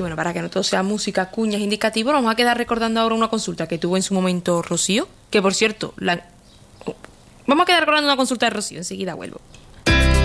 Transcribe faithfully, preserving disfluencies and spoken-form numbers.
Y bueno, para que no todo sea música, cuñas, indicativo, nos vamos a quedar recordando ahora una consulta que tuvo en su momento Rocío, que por cierto, la... vamos a quedar recordando una consulta de Rocío, enseguida vuelvo.